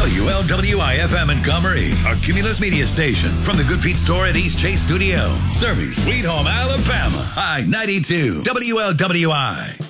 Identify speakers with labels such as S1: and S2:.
S1: WLWI-FM Montgomery, our Cumulus Media station. From the Good Feet store at East Chase Studio. Serving Sweet Home, Alabama. I-92, WLWI.